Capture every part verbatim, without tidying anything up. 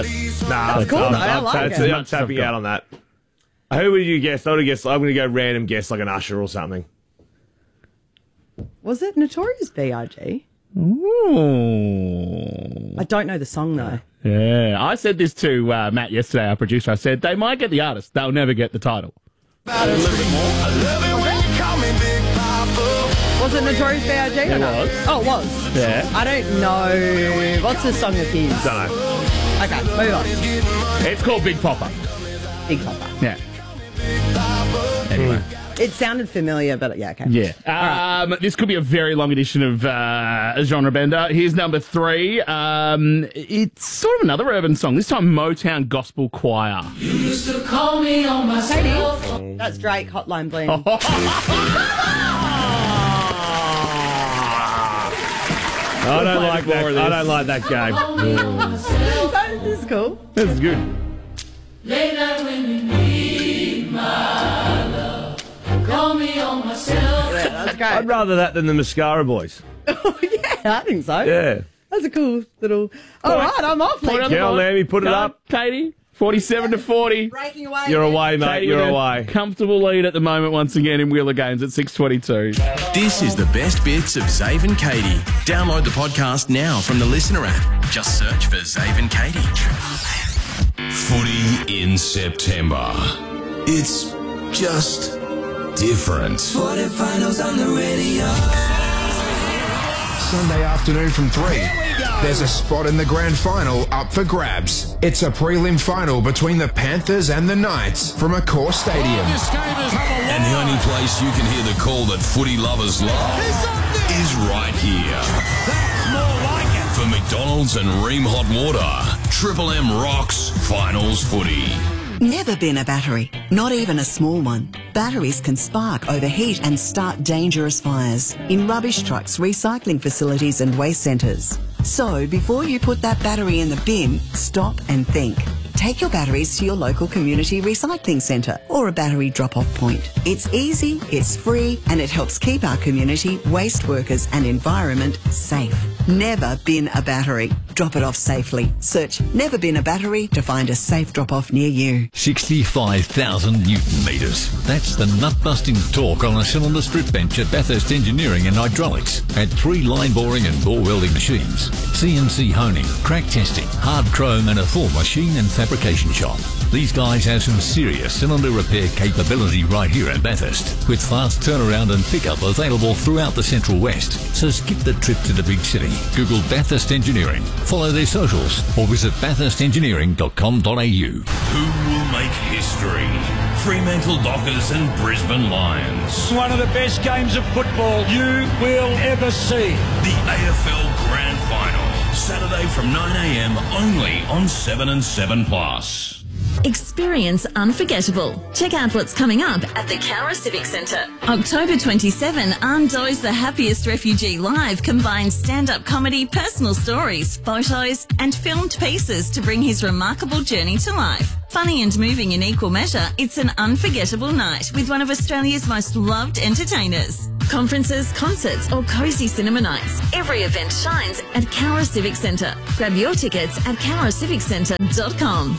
Nah, That's cool, I'm, though. I I'm, like I'm, it. I'm, I'm Much as I've tapping got. out on that. Who would you guess? I would guess. I'm going to go random guess, like an Usher or something. Was it Notorious B I G? Ooh. I don't know the song, though. Yeah, I said this to uh, Matt yesterday, our producer. I said, they might get the artist. They'll never get the title. Was it Notorious B I G? It or no? was. Oh, it was? Yeah. I don't know. What's the song of his? Don't know. Okay, move on. It's called Big Popper. Big Papa. Yeah. Anyway. It sounded familiar, but yeah, okay. Yeah. Um, this could be a very long edition of uh, a genre bender. Here's number three. Um, it's sort of another urban song. This time, Motown Gospel Choir. You used to call me on my cell phone. That's Drake, Hotline Bling. Oh. I don't play like more that. of I this. don't like that game. That is cool. This is good. Late night when you need my love. Call me on my cell phone. Yeah, that's great. I'd rather that than the Mascara Boys. Oh, yeah, I think so. Yeah. That's a cool little... All right, I'm off. Point Lee. on the Go on, board. Lammy, put it Go, up. Katie, forty-seven to forty. Breaking away. You're away, mate. Katie You're with a away. comfortable lead at the moment once again in Wheeler Games at six twenty-two. This is the best bits of Zave and Katie. Download the podcast now from the Listener app. Just search for Zave and Katie. Footy in September. It's just different. Footy finals on the radio. Sunday afternoon from three. There's a spot in the grand final up for grabs. It's a prelim final between the Panthers and the Knights from Accor Stadium. And the only place you can hear the call that footy lovers love is right here. For McDonald's and Ream Hot Water, Triple M rocks finals footy. Never been a battery, not even a small one. Batteries can spark, overheat and start dangerous fires in rubbish trucks, recycling facilities and waste centres. So before you put that battery in the bin, stop and think. Take your batteries to your local community recycling centre or a battery drop-off point. It's easy, it's free and it helps keep our community, waste workers and environment safe. Never bin a battery. Drop it off safely. Search Never Bin a Battery to find a safe drop-off near you. sixty-five thousand newton metres. That's the nut-busting torque on a cylinder strip bench at Bathurst Engineering and Hydraulics. At three line boring and bore welding machines, C N C honing, crack testing, hard chrome and a full machine and fabrication shop. These guys have some serious cylinder repair capability right here at Bathurst, with fast turnaround and pickup available throughout the Central West. So skip the trip to the big city. Google Bathurst Engineering, follow their socials, or visit bathurst engineering dot com dot a u. Who will make history? Fremantle Dockers and Brisbane Lions. One of the best games of football you will ever see. The A F L Grand Final. Saturday from nine a m only on seven and seven plus. Experience unforgettable. Check out what's coming up at the Cowra Civic Centre. October twenty-seventh, Ando's The Happiest Refugee Live combines stand-up comedy, personal stories, photos and filmed pieces to bring his remarkable journey to life. Funny and moving in equal measure, it's an unforgettable night with one of Australia's most loved entertainers. Conferences, concerts or cosy cinema nights. Every event shines at Cowra Civic Centre. Grab your tickets at cowra civic centre dot com.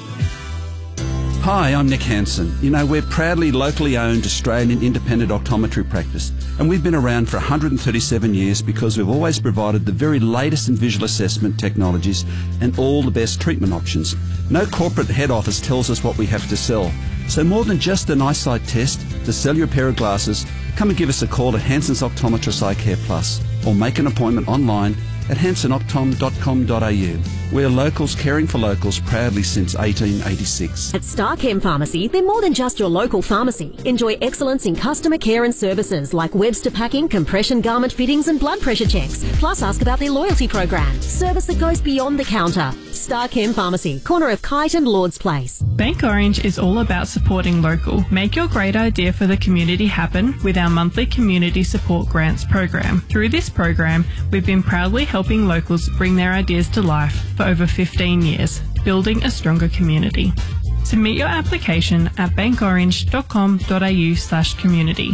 Hi, I'm Nick Hansen. You know, we're proudly locally owned Australian independent optometry practice, and we've been around for one hundred thirty-seven years because we've always provided the very latest in visual assessment technologies and all the best treatment options. No corporate head office tells us what we have to sell. So more than just an eyesight test, to sell your pair of glasses, come and give us a call at Hansen's Optometrist Eye Care Plus, or make an appointment online at hansen optom dot com dot a u. We're locals caring for locals proudly since eighteen eighty-six. At Starchem Pharmacy, they're more than just your local pharmacy. Enjoy excellence in customer care and services like Webster packing, compression garment fittings and blood pressure checks. Plus ask about their loyalty program. Service that goes beyond the counter. Starchem Pharmacy, corner of Kite and Lord's Place. Bank Orange is all about supporting local. Make your great idea for the community happen with our monthly Community Support Grants program. Through this program, we've been proudly helping locals bring their ideas to life for over fifteen years, building a stronger community. Submit your application at bankorange dot com dot a u slash community.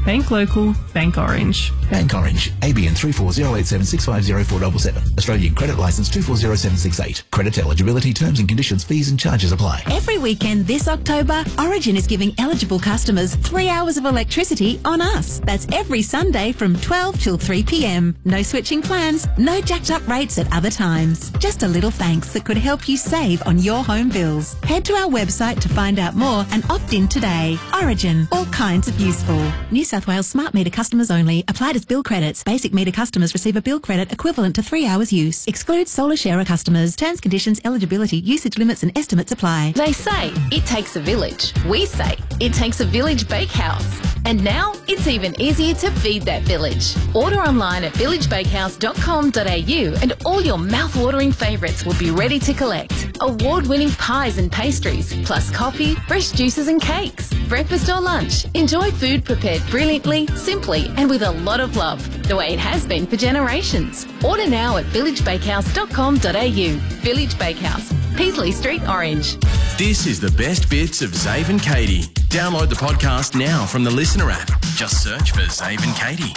Bank local, Bank Orange. Bank Orange, A B N three four zero eight seven six five zero four seven seven. Australian Credit Licence two four zero seven six eight. Credit eligibility, terms and conditions, fees and charges apply. Every weekend this October, Origin is giving eligible customers three hours of electricity on us. That's every Sunday from twelve till three p m. No switching plans, no jacked up rates at other times. Just a little thanks that could help you save on your home bills. Head to our website to find out more and opt in today. Origin, all kinds of useful. New South Wales smart meter customers only. Applied as bill credits. Basic meter customers receive a bill credit equivalent to three hours use. Excludes solar sharer customers. Terms, conditions, eligibility, usage limits and estimates apply. They say it takes a village. We say it takes a village bakehouse. And now it's even easier to feed that village. Order online at village bakehouse dot com dot a u and all your mouth-watering favourites will be ready to collect. Award-winning pies and pastries, plus coffee, fresh juices and cakes. Breakfast or lunch. Enjoy food prepared brilliantly, simply and with a lot of love, the way it has been for generations. Order now at village bakehouse dot com dot a u. Village Bakehouse, Peasley Street, Orange. This is the best bits of Zave and Katie. Download the podcast now from the Listener app. Just search for Zave and Katie.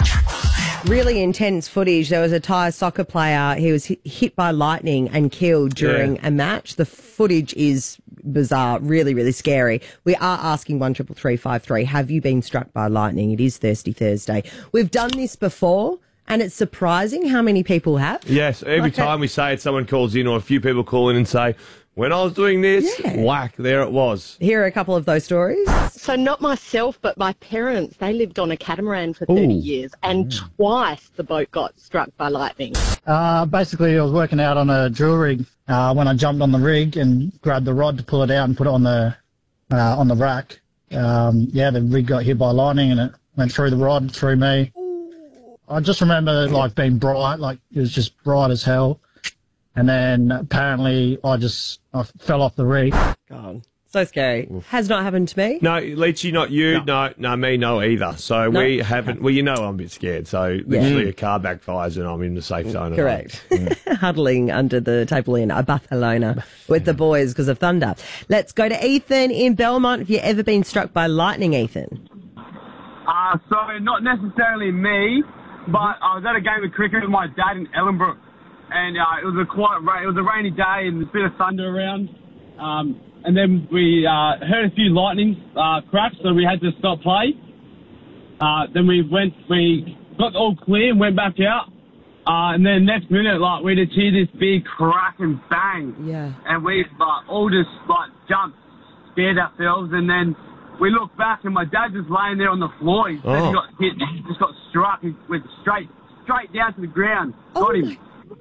Really intense footage. There was a Thai soccer player. He was hit, hit by lightning and killed during Yeah. a match. The footage is bizarre, really, really scary. We are asking one triple three five three. Have you been struck by lightning? It is Thirsty Thursday. We've done this before, and it's surprising how many people have. Yes, every Like, time we say it, someone calls in or a few people call in and say, when I was doing this, Yeah. whack, there it was. Here are a couple of those stories. So not myself, but my parents, they lived on a catamaran for thirty Ooh. years, and twice the boat got struck by lightning. Uh, basically, I was working out on a drill rig uh, when I jumped on the rig and grabbed the rod to pull it out and put it on the uh, on the rack. Um, yeah, the rig got hit by lightning and it went through the rod, through me. I just remember like being bright, like it was just bright as hell. And then apparently I just I fell off the rig. God, so scary. Has not happened to me. No, Leachy, not you. No, no, me, no either. So No? we haven't. Well, you know, I'm a bit scared. So literally, a car backfires and I'm in the safe zone. Correct. Huddling under the table in Barcelona with the boys because of thunder. Let's go to Ethan in Belmont. Have you ever been struck by lightning, Ethan? Uh, so not necessarily me, but I was at a game of cricket with my dad in Ellenbrook, and uh, it was a quite ra- it was a rainy day and a bit of thunder around. Um, and then we uh, heard a few lightning uh, cracks, so we had to stop play. Uh, then we went, we got all clear and went back out. Uh, and then next minute, like, we just hear this big crack and bang. Yeah. And we like, all just like jumped, scared ourselves, and then we looked back and my dad just laying there on the floor. He, Oh. he got hit, he just got struck. He went straight, straight down to the ground. Got him.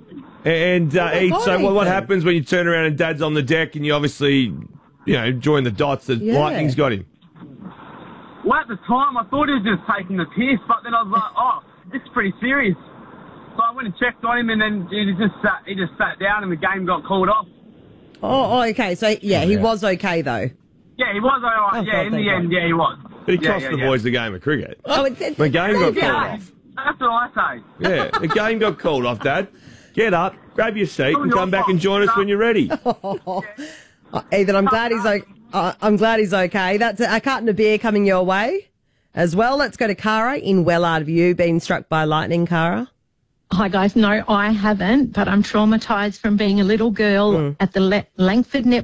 And uh, Oh, Eth, God, so what, what Ethan. happens when you turn around and Dad's on the deck and you obviously, you know, join the dots that Yeah. lightning's got him? Well, at the time, I thought he was just taking the piss, but then I was like, oh, this is pretty serious. So I went and checked on him, and then he just sat, he just sat down, and the game got called off. Oh, oh okay. So, yeah, he was okay, though. Yeah, he was all right. Oh, yeah, God, in the thank end, God. yeah, he was. But he yeah, cost yeah, the yeah. boys the game of cricket. Oh, it's, it's, The game got Yeah, called off. that's what I say. Yeah, the game got called off, Dad. Get up, grab your seat, and come back and join us when you're ready. Oh, Ethan, I'm glad he's okay. Uh, I'm glad he's okay. That's a, a carton of beer coming your way as well. Let's go to Cara in Wellard. Have you been struck by lightning, Cara? Hi guys, no I haven't, but I'm traumatised from being a little girl at the Le- Langford Net